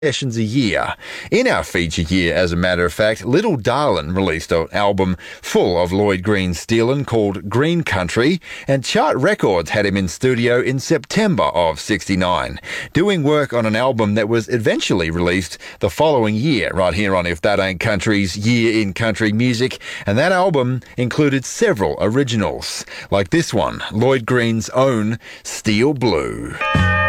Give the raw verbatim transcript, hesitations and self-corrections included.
sessions a year. In our feature year, as a matter of fact, Little Darlin released an album full of Lloyd Green stealing called Green Country, and Chart Records had him in studio in September of sixty-nine, doing work on an album that was eventually released the following year, right here on If That Ain't Country's Year in Country Music, and that album included several originals, like this one, Lloyd Green's own Steel Blue.